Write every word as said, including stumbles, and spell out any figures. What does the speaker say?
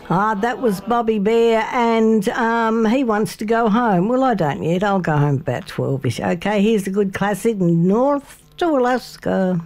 Ah, that was Bobby Bear, and um, he wants to go home. Well, I don't yet. I'll go home about twelve-ish. Okay, here's a good classic, North to Alaska.